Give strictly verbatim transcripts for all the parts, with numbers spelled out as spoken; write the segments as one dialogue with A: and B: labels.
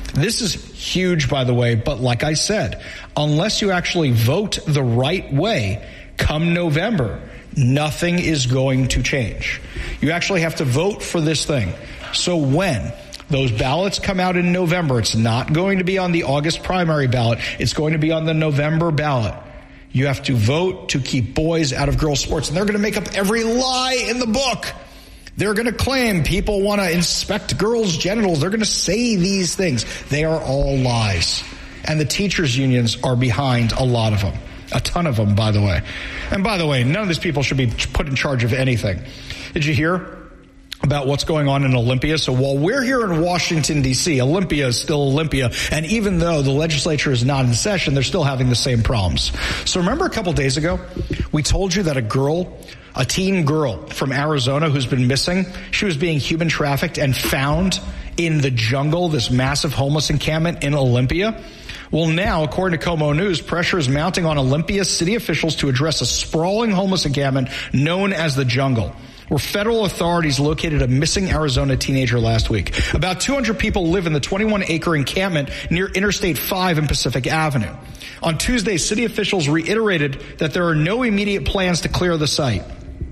A: This is huge, by the way, but like I said, unless you actually vote the right way, come November, nothing is going to change. You actually have to vote for this thing. So when those ballots come out in November, it's not going to be on the August primary ballot. It's going to be on the November ballot. You have to vote to keep boys out of girls' sports. And they're going to make up every lie in the book. They're going to claim people want to inspect girls' genitals. They're going to say these things. They are all lies. And the teachers' unions are behind a lot of them. A ton of them, by the way. And by the way, none of these people should be put in charge of anything. Did you hear about what's going on in Olympia? So while we're here in Washington, D C, Olympia is still Olympia. And even though the legislature is not in session, they're still having the same problems. So remember a couple days ago, we told you that a girl, a teen girl from Arizona who's been missing, she was being human trafficked and found in the jungle, this massive homeless encampment in Olympia. Well, now, according to Como News, pressure is mounting on Olympia city officials to address a sprawling homeless encampment known as the Jungle, where federal authorities located a missing Arizona teenager last week. About two hundred people live in the twenty-one acre encampment near Interstate five and Pacific Avenue. On Tuesday, city officials reiterated that there are no immediate plans to clear the site.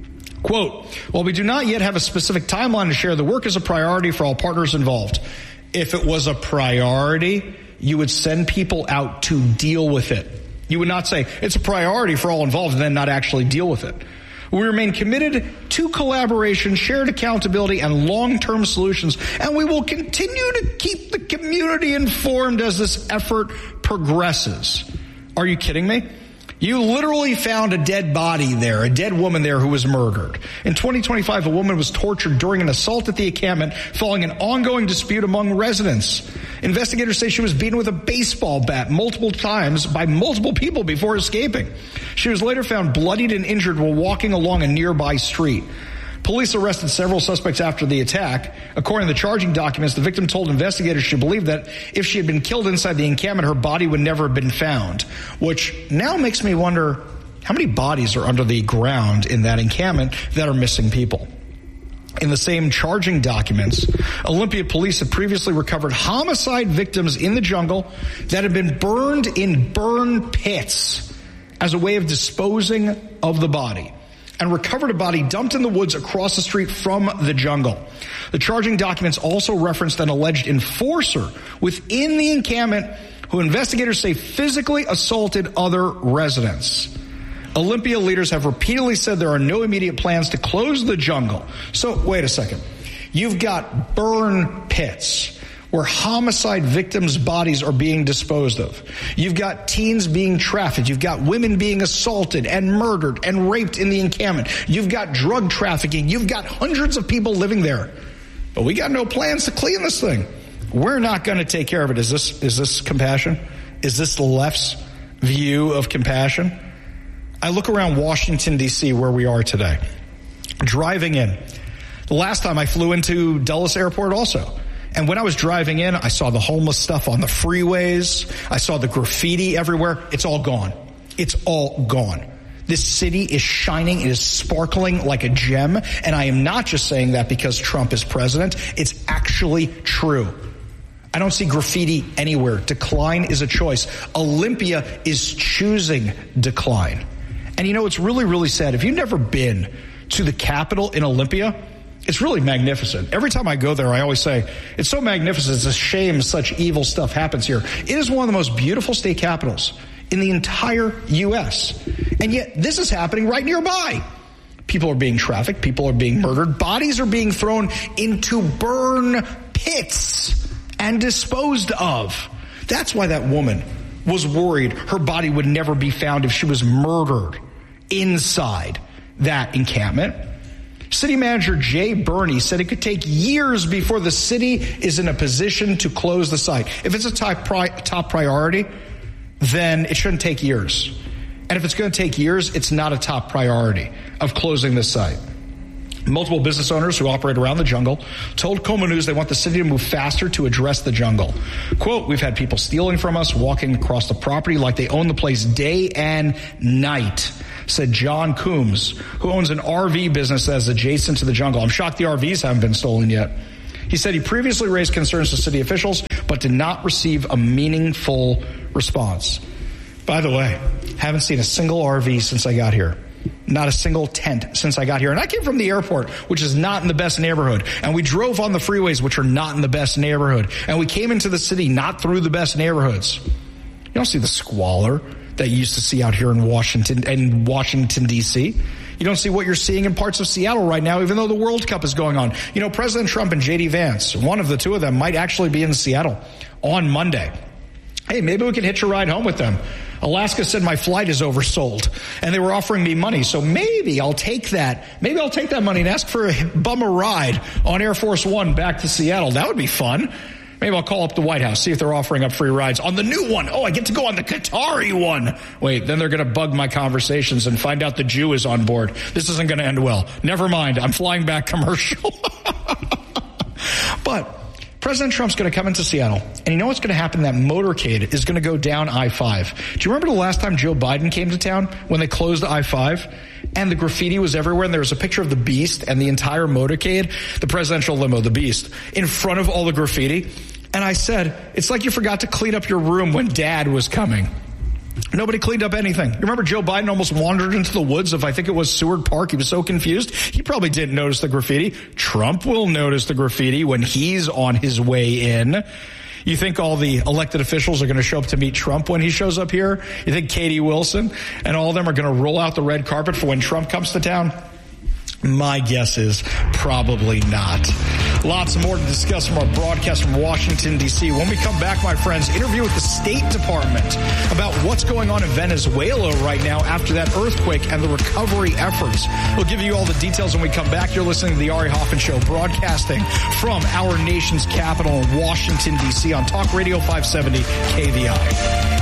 A: Quote, while we do not yet have a specific timeline to share, the work is a priority for all partners involved. If it was a priority, you would send people out to deal with it. You would not say it's a priority for all involved and then not actually deal with it. We remain committed to collaboration, shared accountability, and long-term solutions, and we will continue to keep the community informed as this effort progresses. Are you kidding me? You literally found a dead body there, a dead woman there who was murdered. In twenty twenty-five, a woman was tortured during an assault at the encampment following an ongoing dispute among residents. Investigators say she was beaten with a baseball bat multiple times by multiple people before escaping. She was later found bloodied and injured while walking along a nearby street. Police arrested several suspects after the attack. According to the charging documents, the victim told investigators she believed that if she had been killed inside the encampment, her body would never have been found, which now makes me wonder how many bodies are under the ground in that encampment that are missing people. In the same charging documents, Olympia police had previously recovered homicide victims in the jungle that had been burned in burn pits as a way of disposing of the body, and recovered a body dumped in the woods across the street from the jungle. The charging documents also referenced an alleged enforcer within the encampment who investigators say physically assaulted other residents. Olympia leaders have repeatedly said there are no immediate plans to close the jungle. So wait a second. You've got burn pits where homicide victims' bodies are being disposed of. You've got teens being trafficked. You've got women being assaulted and murdered and raped in the encampment. You've got drug trafficking. You've got hundreds of people living there. But we got no plans to clean this thing. We're not going to take care of it. Is this, is this compassion? Is this the left's view of compassion? I look around Washington, D C, where we are today, driving in. The last time I flew into Dulles Airport also. And when I was driving in, I saw the homeless stuff on the freeways. I saw the graffiti everywhere. It's all gone. It's all gone. This city is shining. It is sparkling like a gem. And I am not just saying that because Trump is president. It's actually true. I don't see graffiti anywhere. Decline is a choice. Olympia is choosing decline. And you know, it's really, really sad. If you've never been to the Capitol in Olympia, it's really magnificent. Every time I go there, I always say, it's so magnificent. It's a shame such evil stuff happens here. It is one of the most beautiful state capitals in the entire U S. And yet this is happening right nearby. People are being trafficked. People are being murdered. Bodies are being thrown into burn pits and disposed of. That's why that woman was worried her body would never be found if she was murdered inside that encampment. City Manager Jay Burney said it could take years before the city is in a position to close the site. If it's a top, pri- top priority, then it shouldn't take years. And if it's going to take years, it's not a top priority of closing this site. Multiple business owners who operate around the jungle told Como News they want the city to move faster to address the jungle. Quote, we've had people stealing from us, walking across the property like they own the place day and night, said John Coombs, who owns an R V business that's adjacent to the jungle. I'm shocked the R Vs haven't been stolen yet. He said he previously raised concerns to city officials, but did not receive a meaningful response. By the way, haven't seen a single R V since I got here. Not a single tent since I got here. And I came from the airport, which is not in the best neighborhood. And we drove on the freeways, which are not in the best neighborhood. And we came into the city not through the best neighborhoods. You don't see the squalor that you used to see out here in Washington and Washington, D C. You don't see what you're seeing in parts of Seattle right now, even though the World Cup is going on. You know, President Trump and J D Vance, one of the two of them, might actually be in Seattle on Monday. Hey, maybe we can hitch a ride home with them. Alaska said my flight is oversold, and they were offering me money, so maybe I'll take that. Maybe I'll take that money and ask for a bum a ride on Air Force One back to Seattle. That would be fun. Maybe I'll call up the White House, see if they're offering up free rides on the new one. Oh, I get to go on the Qatari one. Wait, then they're going to bug my conversations and find out the Jew is on board. This isn't going to end well. Never mind. I'm flying back commercial. But President Trump's going to come into Seattle, and you know what's going to happen? That motorcade is going to go down I five. Do you remember the last time Joe Biden came to town when they closed I five? And the graffiti was everywhere, and there was a picture of the Beast and the entire motorcade, the presidential limo, the Beast, in front of all the graffiti. And I said, it's like you forgot to clean up your room when Dad was coming. Nobody cleaned up anything. You remember Joe Biden almost wandered into the woods of, I think it was Seward Park. He was so confused. He probably didn't notice the graffiti. Trump will notice the graffiti when he's on his way in. You think all the elected officials are going to show up to meet Trump when he shows up here? You think Katie Wilson and all of them are going to roll out the red carpet for when Trump comes to town? My guess is probably not. Lots more to discuss from our broadcast from Washington, D C. When we come back, my friends, interview with the State Department about what's going on in Venezuela right now after that earthquake and the recovery efforts. We'll give you all the details when we come back. You're listening to the Ari Hoffman Show, broadcasting from our nation's capital in Washington, D C on Talk Radio five seventy K V I.